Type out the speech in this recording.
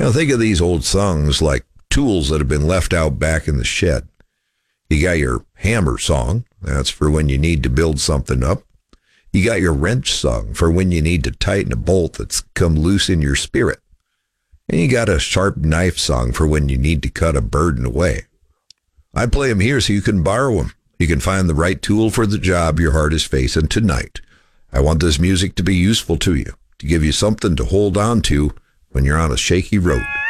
Now think of these old songs like tools that have been left out back in the shed. You got your hammer song. That's for when you need to build something up. You got your wrench song for when you need to tighten a bolt that's come loose in your spirit. And you got a sharp knife song for when you need to cut a burden away. I play them here so you can borrow them. You can find the right tool for the job your heart is facing tonight. I want this music to be useful to you, to give you something to hold on to when you're on a shaky road.